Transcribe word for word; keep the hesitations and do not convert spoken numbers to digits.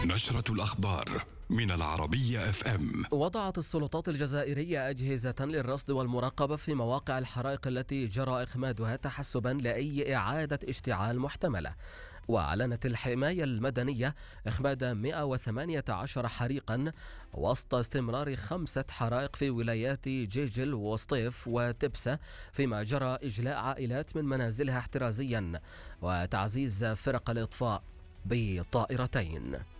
نشرة الأخبار من العربية اف ام. وضعت السلطات الجزائرية أجهزة للرصد والمراقبة في مواقع الحرائق التي جرى إخمادها تحسبا لأي إعادة اشتعال محتملة. وأعلنت الحماية المدنية إخماد مئة وثمانية عشر حريقا وسط استمرار خمسة حرائق في ولايات جيجل وسطيف وتبسة، فيما جرى إجلاء عائلات من منازلها احترازيا وتعزيز فرق الإطفاء بطائرتين.